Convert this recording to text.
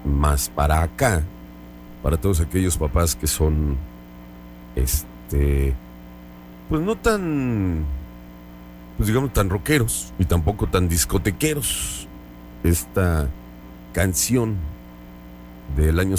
más para acá, para todos aquellos papás que son, pues no tan, pues digamos, tan rockeros y tampoco tan discotequeros. Esta canción del año